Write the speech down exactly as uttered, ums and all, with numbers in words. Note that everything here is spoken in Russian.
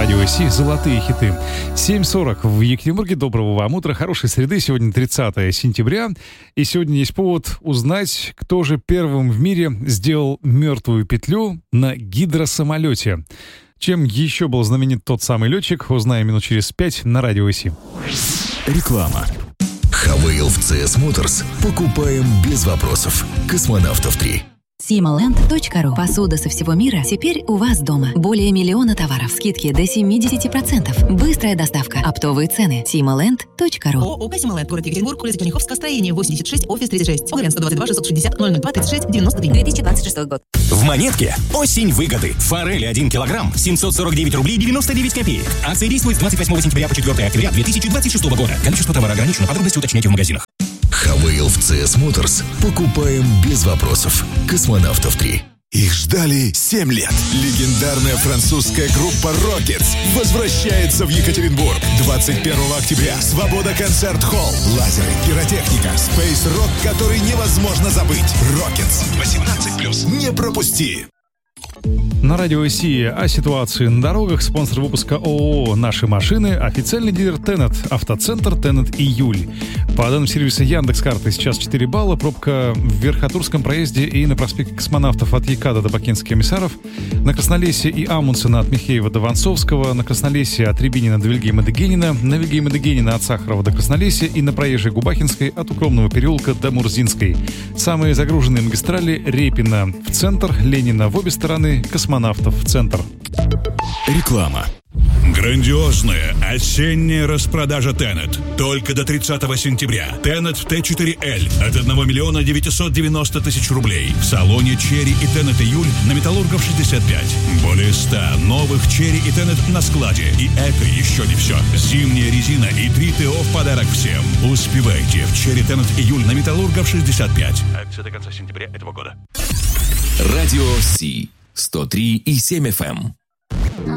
Радио Си «Золотые хиты». семь сорок в Екатеринбурге. Доброго вам утра. Хорошей среды. Сегодня тридцатое сентября. И сегодня есть повод узнать, кто же первым в мире сделал мертвую петлю на гидросамолете. Чем еще был знаменит тот самый летчик, узнаем минут через пять на Радио Си. Реклама. Хавейл в си эс Motors. Покупаем без вопросов. Космонавтов три. симоленд точка ру. Посуда со всего мира теперь у вас дома. Более миллиона товаров. Скидки до семьдесят процентов. Быстрая доставка. Оптовые цены. симоленд точка ру. ООО «Симоленд», город Екатеринбург, улица Черняховская, строение восемьдесят шесть, офис тридцать шесть. Оглен сто двадцать два шестьсот шестьдесят ноль ноль два тридцать шесть девяносто три. две тысячи двадцать шестой год. В Монетке осень выгоды. Форель один килограмм семьсот сорок девять рублей девяносто девять копеек. Акция действует с двадцать восьмого сентября по четвёртого октября две тысячи двадцать шестого года. Количество товара ограничено. Подробности уточняйте в магазинах. Хавейл в си эс Motors. Покупаем без вопросов. Космонавтов три. Их ждали семь лет. Легендарная французская группа Rockets возвращается в Екатеринбург. двадцать первого октября. Свобода концерт-холл. Лазеры, пиротехника, спейс-рок, который невозможно забыть. Rockets. восемнадцать плюс. Не пропусти. На Радио Си о ситуации на дорогах. Спонсор выпуска ООО «Наши машины». Официальный дилер Тенет. Автоцентр Тенет Июль. По данным сервиса Яндекс.Карты сейчас четыре балла. Пробка в Верхотурском проезде и на проспекте Космонавтов от Екада до Бакинских комиссаров. На Краснолесье и Амундсена от Михеева до Вонцовского. На Краснолесье от Рябинина до Вильгельма Дегенина. На Вильгельма Дегенина от Сахарова до Краснолесья. И на проезжей Губахинской от Укромного переулка до Мурзинской. Самые загруженные магистрали: Репина в центр, Ленина в обе стороны, Космонавтов в центр. Реклама. Грандиозная осенняя распродажа Тенет. Только до тридцатого сентября. Тенет Т четыре Л от одного миллиона девятьсот девяносто тысяч рублей. В салоне Черри и Тенет Июль на Металлургов шестьдесят пять. Более ста новых Черри и Тенет на складе. И это еще не все. Зимняя резина и три ТО в подарок всем. Успевайте в Черри Тенет Июль на Металлургов шестьдесят пять. Акция до конца сентября этого года. Радио Си. сто три и семь эф эм.